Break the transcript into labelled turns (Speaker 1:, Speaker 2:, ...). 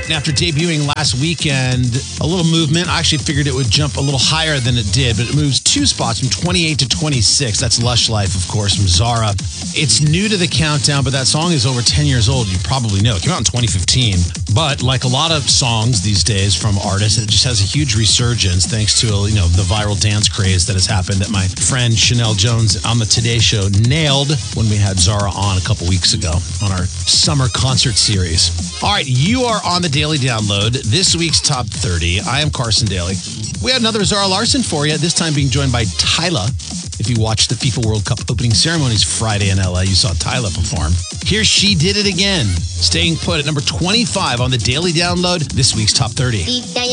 Speaker 1: And after debuting last weekend, a little movement. I actually figured it would jump a little higher than it did, but it moves 2 spots from 28 to 26. That's Lush Life, of course, from Zara. It's new to the countdown, but that song is over 10 years old. You probably know. It came out in 2015. But like a lot of songs these days from artists, it just has a huge resurgence thanks to, the viral dance craze that has happened that my friend Chanel Jones on the Today Show nailed when we had Zara on a couple weeks ago on our summer concert series. All right, you are on the Daily Download, this week's Top 30. I am Carson Daly. We had another Zara Larsson for you, this time being joined by Tyla. If you watched the FIFA World Cup opening ceremonies Friday in LA, you saw Tyla perform. Here she did it again, staying put at number 25 on the Daily Download, this week's Top 30.